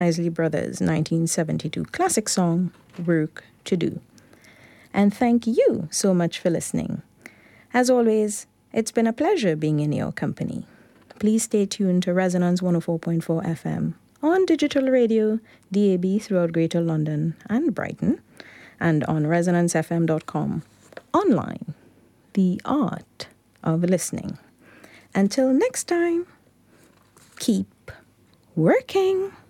Isley Brothers' 1972 classic song, Work to Do. And thank you so much for listening. As always, it's been a pleasure being in your company. Please stay tuned to Resonance 104.4 FM on digital radio, DAB throughout Greater London and Brighton, and on resonancefm.com. Online, the art of listening. Until next time, keep working.